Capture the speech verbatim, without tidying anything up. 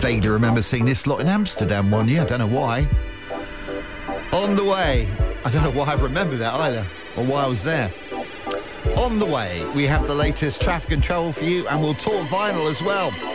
vaguely remember seeing this lot in Amsterdam one year. I don't know why. On the way. I don't know why I remember that either, or why I was there. On the way, we have the latest traffic control for you, and we'll talk vinyl as well.